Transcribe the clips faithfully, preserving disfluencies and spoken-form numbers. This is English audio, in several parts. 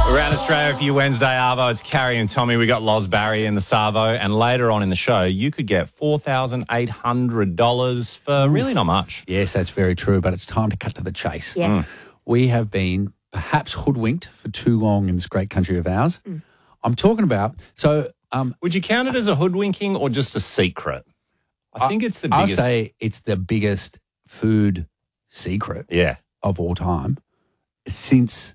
Around Australia for your Wednesday Arvo, it's Carrie and Tommy. We got Loz Barry in the Savo, and later on in the show, you could get four thousand eight hundred dollars for really not much. Yes, that's very true, but it's time to cut to the chase. Yeah. Mm. We have been perhaps hoodwinked for too long in this great country of ours. Mm. I'm talking about, so... Um, Would you count it as a hoodwinking or just a secret? I think it's the I'll biggest. say it's the biggest food secret Yeah. of all time since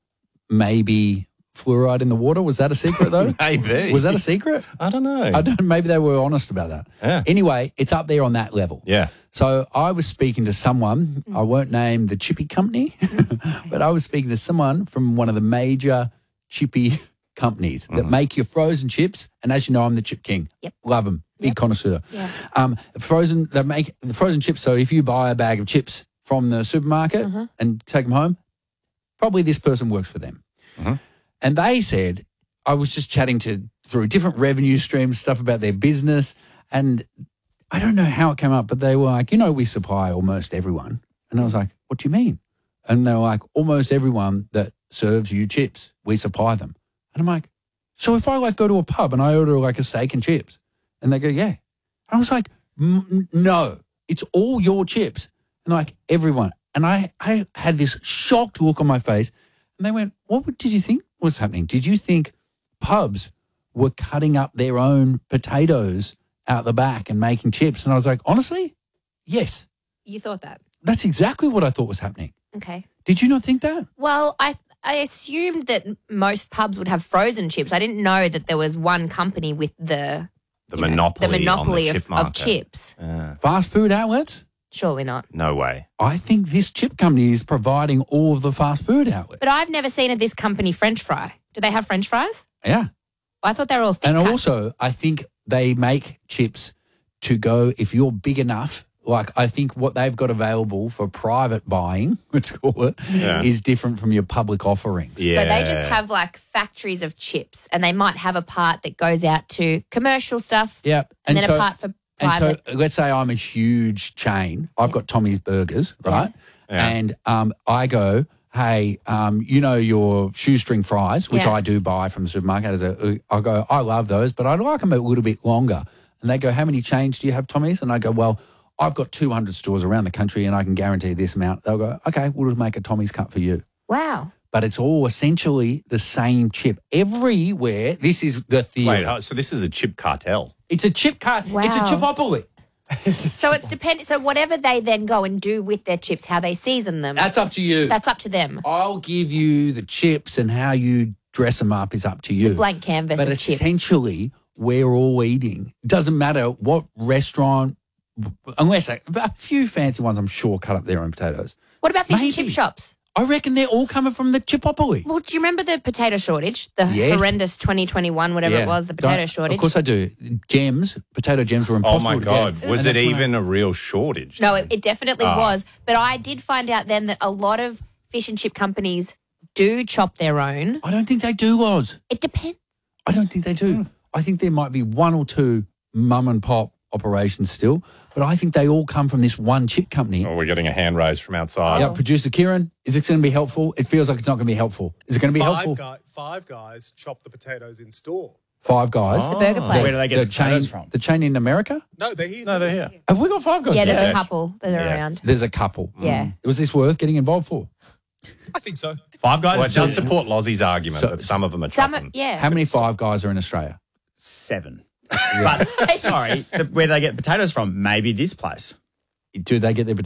maybe fluoride in the water. Was that a secret, though? Maybe. Was that a secret? I don't know. I don't. Maybe they were honest about that. Yeah. Anyway, it's up there on that level. Yeah. So I was speaking to someone, I won't name the chippy company, but I was speaking to someone from one of the major chippy companies that make your frozen chips. And as you know, I'm the chip king. Yep. Love them. Big Yep. connoisseur. Yeah. Um, frozen, they make the frozen chips. So if you buy a bag of chips from the supermarket Uh-huh. and take them home, probably this person works for them. Mhm. And they said, I was just chatting to through different revenue streams, stuff about their business. And I don't know how it came up, but they were like, you know, we supply almost everyone. And I was like, what do you mean? And they were like, almost everyone that serves you chips, we supply them. And I'm like, so if I like go to a pub and I order like a steak and chips, and they go, yeah. And I was like, M- no, it's all your chips. And like everyone. And I, I had this shocked look on my face. And they went, what would- did you think was happening? Did you think pubs were cutting up their own potatoes out the back and making chips? And I was like, honestly, yes. You thought that. That's exactly what I thought was happening. Okay. Did you not think that? Well, I I assumed that most pubs would have frozen chips. I didn't know that there was one company with the The you know, monopoly, the monopoly on the of, chip market. of chips. Yeah. Fast food outlets? Surely not. No way. I think this chip company is providing all of the fast food outlets. But I've never seen of this company French fry. Do they have French fries? Yeah. I thought they were all thick And cut. also, I think they make chips to go, if you're big enough, like I think what they've got available for private buying, let's call it, Yeah. is different from your public offerings. Yeah. So they just have like factories of chips, and they might have a part that goes out to commercial stuff, Yeah. and, then so, a part for and private. so let's say I'm a huge chain. I've got Tommy's Burgers, right? Yeah. And um, I go, hey, um, you know your shoestring fries, which Yeah. I do buy from the supermarket. As a, I go, I love those, but I'd like them a little bit longer. And they go, how many chains do you have, Tommy's? And I go, well, I've got two hundred stores around the country and I can guarantee this amount. They'll go, okay, we'll just make a Tommy's cut for you. Wow. But it's all essentially the same chip. Everywhere, this is the theory. Wait, oh, so this is a chip cartel. It's a chip cut. It's a Wow. chipopoly. So it's depend. So whatever they then go and do with their chips, how they season them, That's up to you. that's up to them. I'll give you the chips and how you dress them up is up to you. Blank canvas But of chip. essentially, we're all eating. Doesn't matter what restaurant, unless a, a few fancy ones, I'm sure, cut up their own potatoes. What about fish and Maybe. chip shops? I reckon they're all coming from the chipopoly. Well, do you remember the potato shortage? The Yes. horrendous twenty twenty-one, whatever Yeah. it was, the potato Don't- shortage? Of course I do. Gems, potato gems were Oh, impossible my to God. get. Was And it that's when I- even a real shortage? No, it, it definitely Ah. was. But I did find out then that a lot of fish and chip companies do chop their own. I don't think they do, Oz. It depends. I don't think they do. I think there might be one or two mum and pop operations still, but I think they all come from this one chip company. Oh, we're getting a hand raise from outside. Yeah, producer Kieran, is it going to be helpful? It feels like it's not going to be helpful. Is it going to be five helpful? Guy, five guys chop the potatoes in store. Five guys. The burger place. Where do they get the, chain, potatoes from? the chain in America? No, they're here. No, they're here. Have we got five guys? Yeah, there's Yes. a couple that are Yes. around. There's a couple. Yeah. Was this worth getting involved for? I think so. Five guys? Well, it does do support Lozzie's argument So- that some of them are Some, chopping. yeah. How many five guys are in Australia? seven. But, sorry, the, where do they get potatoes from? Maybe this place. Do they get their